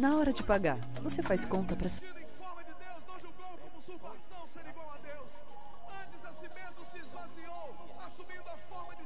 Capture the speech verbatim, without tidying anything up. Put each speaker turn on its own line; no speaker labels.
Na hora de pagar, você faz conta para
Em forma de Deus, não julgou como usurpação ser igual a Deus. Antes a si mesmo se esvaziou, assumindo a forma de